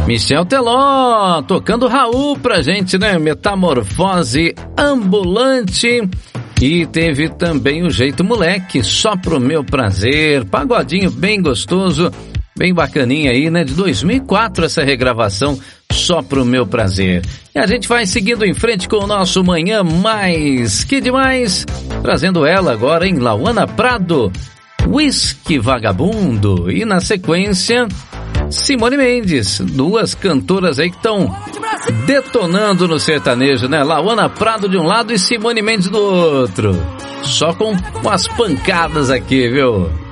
Michel Teló, tocando Raul pra gente, né? Metamorfose Ambulante. E teve também o Jeito Moleque, Só Pro Meu Prazer. Pagodinho bem gostoso, bem bacaninha aí, né? De 2004 essa regravação, Só Pro Meu Prazer. E a gente vai seguindo em frente com o nosso Manhã Mais Que Demais, trazendo ela agora em Lauana Prado, Whisky Vagabundo. E na sequência, Simone Mendes, duas cantoras aí que estão detonando no sertanejo, né? Lauana Prado de um lado e Simone Mendes do outro. Só com as pancadas aqui, viu?